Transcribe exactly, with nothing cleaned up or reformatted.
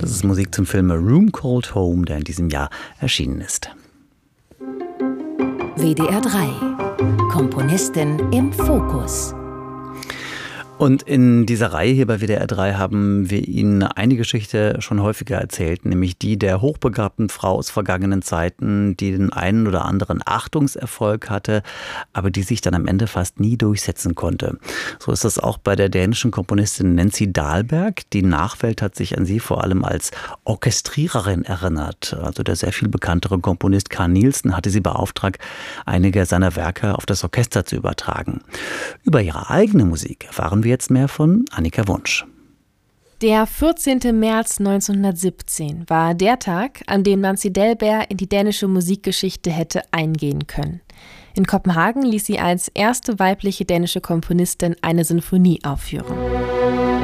Das ist Musik zum Film A Room Called Home, der in diesem Jahr erschienen ist. W D R drei. Komponistin im Fokus. Und in dieser Reihe hier bei W D R drei haben wir Ihnen eine Geschichte schon häufiger erzählt, nämlich die der hochbegabten Frau aus vergangenen Zeiten, die den einen oder anderen Achtungserfolg hatte, aber die sich dann am Ende fast nie durchsetzen konnte. So ist das auch bei der dänischen Komponistin Nancy Dahlberg. Die Nachwelt hat sich an sie vor allem als Orchestriererin erinnert. Also der sehr viel bekanntere Komponist Carl Nielsen hatte sie beauftragt, einige seiner Werke auf das Orchester zu übertragen. Über ihre eigene Musik erfahren wir jetzt mehr von Annika Wunsch. Der vierzehnten März neunzehnhundertsiebzehn war der Tag, an dem Nancy Dahlberg in die dänische Musikgeschichte hätte eingehen können. In Kopenhagen ließ sie als erste weibliche dänische Komponistin eine Sinfonie aufführen.